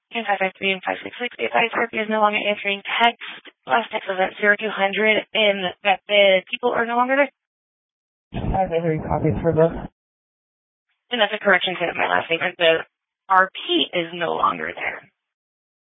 and 553 and 566. The advice therapy is no longer answering text. Last text was at 0200, and that the people are no longer there. I have 3 copies for both. And that's a correction to my last statement. The RP is no longer there.